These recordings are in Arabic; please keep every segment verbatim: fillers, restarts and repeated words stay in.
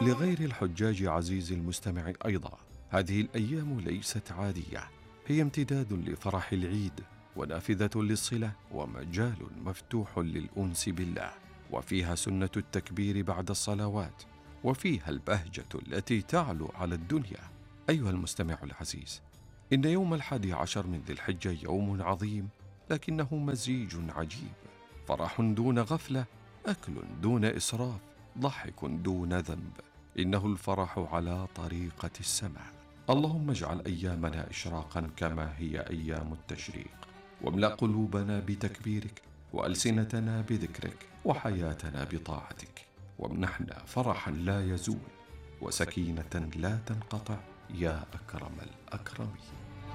لغير الحجاج عزيزي المستمع أيضا، هذه الأيام ليست عادية، هي امتداد لفرح العيد ونافذة للصلة ومجال مفتوح للأنس بالله، وفيها سنة التكبير بعد الصلوات، وفيها البهجة التي تعلو على الدنيا. أيها المستمع العزيز، إن يوم الحادي عشر من ذي الحجة يوم عظيم، لكنه مزيج عجيب، فرح دون غفلة، أكل دون إسراف، ضحك دون ذنب، إنه الفرح على طريقة السماء. اللهم اجعل أيامنا إشراقا كما هي أيام التشريق، واملأ قلوبنا بتكبيرك، وألسنتنا بذكرك، وحياتنا بطاعتك، وامنحنا فرحا لا يزول وسكينة لا تنقطع يا أكرم الأكرمين.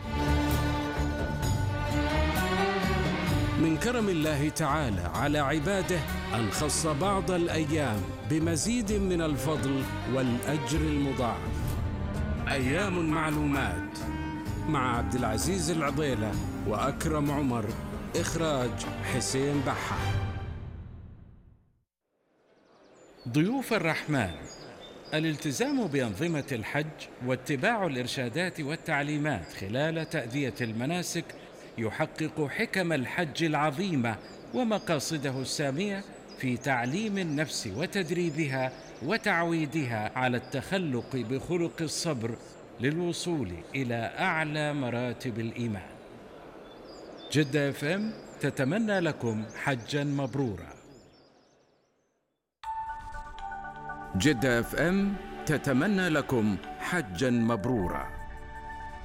من كرم الله تعالى على عباده أن خص بعض الأيام بمزيد من الفضل والأجر المضاعف. أيام معلومات مع عبد العزيز العضيلة وأكرم عمر، إخراج حسين بحة. ضيوف الرحمن، الالتزام بأنظمة الحج واتباع الإرشادات والتعليمات خلال تأدية المناسك يحقق حكم الحج العظيمة ومقاصده السامية في تعليم النفس وتدريبها وتعويدها على التخلق بخلق الصبر للوصول إلى أعلى مراتب الإيمان. جدة اف ام تتمنى لكم حجا مبرورا. جدة اف ام تتمنى لكم حجا مبرورا.